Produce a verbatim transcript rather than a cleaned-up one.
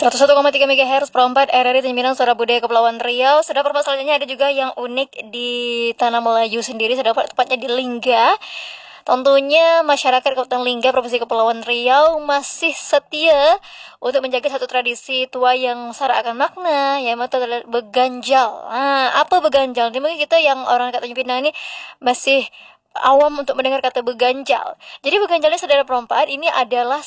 seratus satu koma tiga megahertz per empat R R I Tanjung Pinang, Suara Budaya Kepulauan Riau. Sudah permasalahannya ada juga yang unik di Tanah Melayu sendiri, sudah tepatnya di Lingga. Tentunya masyarakat Kabupaten Lingga, Provinsi Kepulauan Riau masih setia untuk menjaga satu tradisi tua yang syarat akan makna, yaitu adalah beganjal. Nah, apa beganjal? Ini mungkin kita yang orang Tanjung Pinang ini masih awam untuk mendengar kata beganjal. Jadi beganjalnya saudara perempat ini adalah